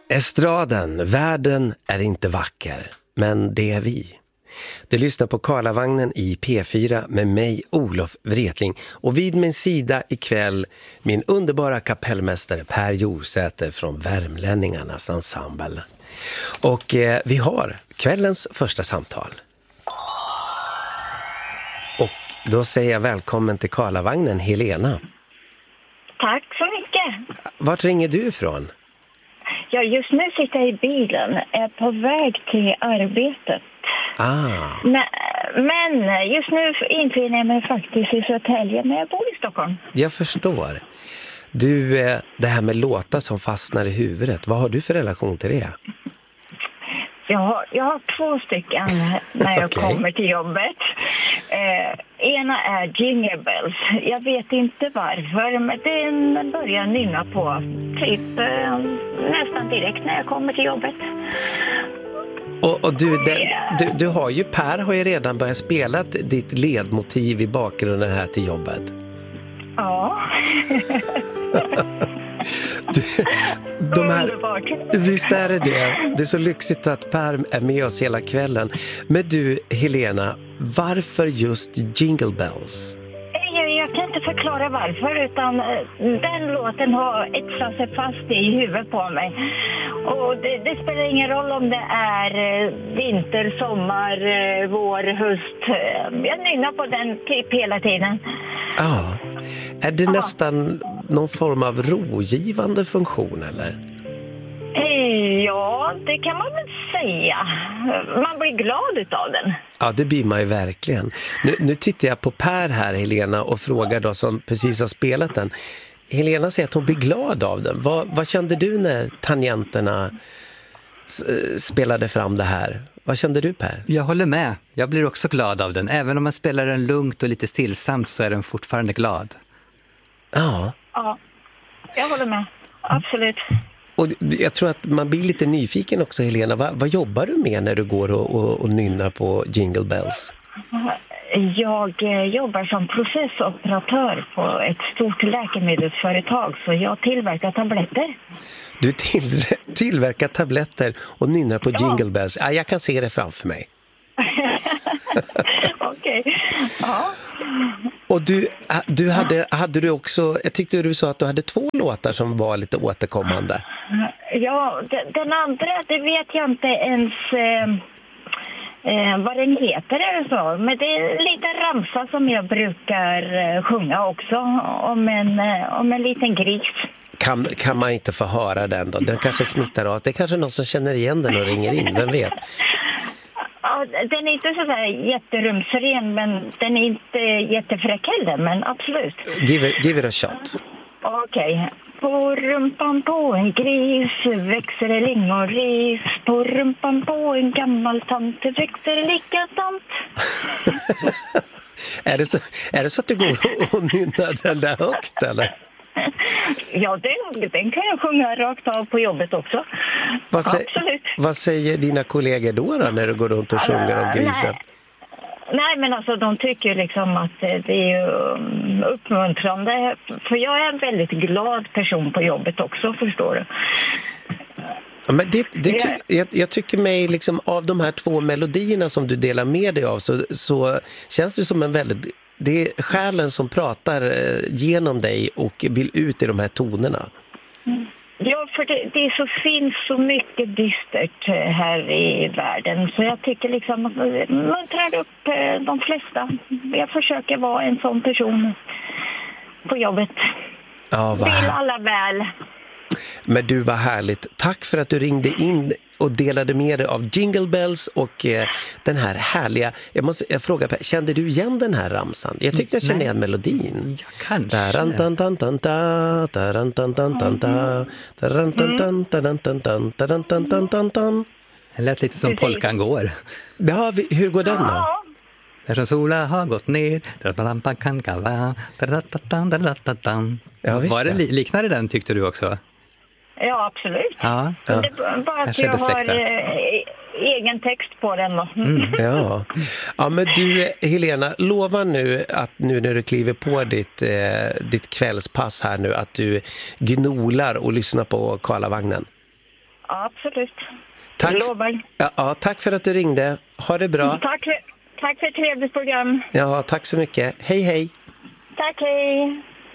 Estraden, världen är inte vacker, men det är vi. Du lyssnar på Karlavagnen i P4 med mig, Olof Wretling. Och vid min sida ikväll min underbara kapellmästare Per Josäter från Värmlänningarnas ensemble. Och vi har kvällens första samtal. Och då säger jag välkommen till Karlavagnen, Helena. Tack så mycket. Vart ringer du ifrån? Ja, just nu sitter jag i bilen. Är på väg till arbetet. Men just nu infinner jag mig faktiskt i Södertälje, men jag bor i Stockholm. Jag förstår. Du, det här med låtar som fastnar i huvudet, vad har du för relation till det? Jag har 2 stycken när jag kommer till jobbet. Ena är Jingle Bells. Jag vet inte varför, men den börjar nynna på typ nästan direkt när jag kommer till jobbet. Och du har ju, Per har ju redan börjat spela ditt ledmotiv i bakgrunden här till jobbet. Ja. Visst är det det. Det är så lyxigt att Per är med oss hela kvällen. Men du, Helena, varför just Jingle Bells? Jag kan inte förklara varför, utan den låten har etsat sig fast i huvudet på mig. Och det spelar ingen roll om det är vinter, sommar, vår, höst. Jag nynnar på den typ hela tiden. Ja. Är det nästan någon form av rogivande funktion, eller? Ja, det kan man väl säga. Man blir glad utav den. Ja, det blir man ju verkligen. Nu tittar jag på Per här, Helena, och frågar då som precis har spelat den. Helena säger att hon blir glad av den. Vad kände du när tangenterna spelade fram det här? Vad kände du, Per? Jag håller med. Jag blir också glad av den. Även om man spelar den lugnt och lite stillsamt så är den fortfarande glad. Ja. Ja, jag håller med. Absolut. Och jag tror att man blir lite nyfiken också, Helena. Vad jobbar du med när du går och nynnar på Jingle Bells? Jag jobbar som processoperatör på ett stort läkemedelsföretag, så jag tillverkar tabletter. Du tillverkar tabletter och nynnar på Jingle Bells. Ja, jag kan se det framför mig. Okej. Ja. Och du hade du också, jag tyckte du sa att du hade 2 låtar som var lite återkommande. Ja, den andra, det vet jag inte ens vad den heter eller så. Men det är lite ramsa som jag brukar sjunga också om en liten gris. Kan man inte få höra den då? Den kanske smittar av. Det är kanske någon som känner igen den och ringer in, vem vet? Ja, den är inte så där jätterumsren, men den är inte jättefräck heller, men absolut. Give it a shot. Okej. På rumpan på en gris växer det lingonris. På rumpan på en gammal tant växer det likadant. Är det så att du går och nynnar den där högt, eller? Ja, den kan jag sjunga rakt av på jobbet också. Absolut. Vad säger dina kollegor då när du går runt och sjunger om grisen? Nej, men alltså de tycker liksom att det är uppmuntrande. För jag är en väldigt glad person på jobbet också, förstår du. Ja, men jag tycker mig liksom av de här 2 melodierna som du delar med dig av så känns det som en väldigt... Det är själen som pratar genom dig och vill ut i de här tonerna. Ja, för det finns så mycket dystert här i världen. Så jag tycker liksom att man tar upp de flesta. Jag försöker vara en sån person på jobbet. Ja, vill alla väl. Men du, var härligt. Tack för att du ringde in och delade med dig av Jingle Bells och den här härliga... Jag frågar, kände du igen den här ramsan? Jag tyckte jag kände igen melodin. Ja, kanske. Det lät lite som polkan går. Ja, hur går den då? Eftersom solen har gått ner. Var det liknande den, tyckte du också? Ja, absolut. Ja. Det bara att jag har egen text på den då. Ja, men du, Helena, lova nu att nu när du kliver på ditt kvällspass här nu att du gnolar och lyssnar på Karlavagnen. absolut. Tack. Jag lovar. Ja, tack för att du ringde. Ha det bra. Tack för ett trevligt program. Ja, tack så mycket. Hej, hej. Tack, hej.